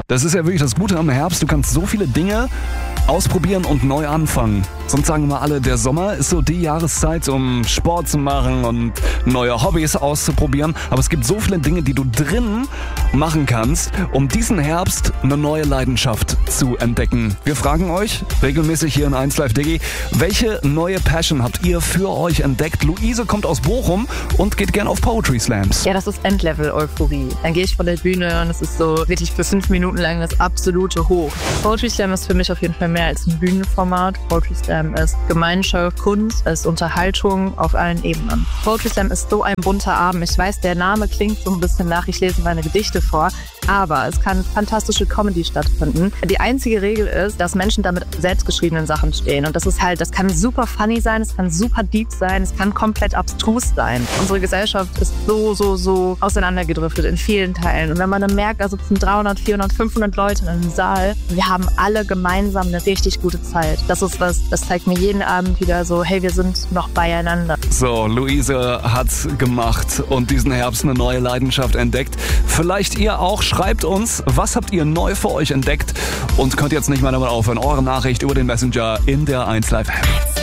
Das ist ja wirklich das Gute am Herbst. Du kannst so viele Dinge ausprobieren und neu anfangen. Sonst sagen wir alle, der Sommer ist so die Jahreszeit, um Sport zu machen und neue Hobbys auszuprobieren. Aber es gibt so viele Dinge, die du drinnen machen kannst, um diesen Herbst eine neue Leidenschaft zu entdecken. Wir fragen euch regelmäßig hier in 1 Live Diggi, welche neue Passion habt ihr für euch entdeckt? Luise kommt aus Bochum und geht gern auf Poetry Slams. Ja, das ist Endlevel-Euphorie. Dann gehe ich von der Bühne und es ist so wirklich für 5 Minuten lang das absolute Hoch. Poetry Slam ist für mich auf jeden Fall mehr als ein Bühnenformat. Poetry Slam ist Gemeinschaft, Kunst, ist Unterhaltung auf allen Ebenen. Poetry Slam ist so ein bunter Abend. Ich weiß, der Name klingt so ein bisschen nach, ich lese meine Gedichte vor, aber es kann fantastische Comedy stattfinden. Die einzige Regel ist, dass Menschen da mit selbstgeschriebenen Sachen stehen. Und das ist halt, das kann super funny sein, es kann super deep sein, es kann komplett abstrus sein. Unsere Gesellschaft ist so auseinandergedriftet in vielen Teilen. Und wenn man dann merkt, da sitzen 300, 400, 500 Leute in einem Saal, wir haben alle gemeinsam eine richtig gute Zeit. Das ist was, das zeigt mir jeden Abend wieder so, hey, wir sind noch beieinander. So, Luise hat's gemacht und diesen Herbst eine neue Leidenschaft entdeckt. Vielleicht ihr auch. Schreibt uns, was habt ihr neu für euch entdeckt und könnt jetzt nicht mehr damit aufhören, eure Nachricht über den Messenger in der 1 Live App.